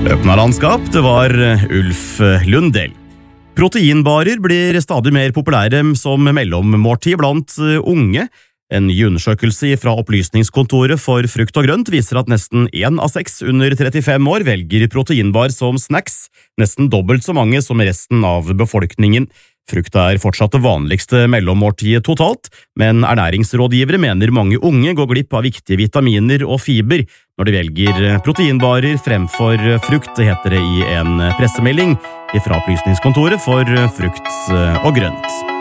Løpende det var Ulf Lundell. Proteinbarer blir stadig mer populære som mellommåltid blant unge. En ny undersøkelse fra Opplysningskontoret for frukt og grønt viser at nesten 1 av 6 under 35 år velger proteinbar som snacks, nesten dobbelt så mange som resten av befolkningen. Frukt fortsatt det vanligste mellommåltidet totalt, men ernæringsrådgivere mener mange unge går glipp av viktige vitaminer og fiber når de velger proteinbarer fremfor frukt, heter det i en pressemelding fra Opplysningskontoret for frukt og grønt.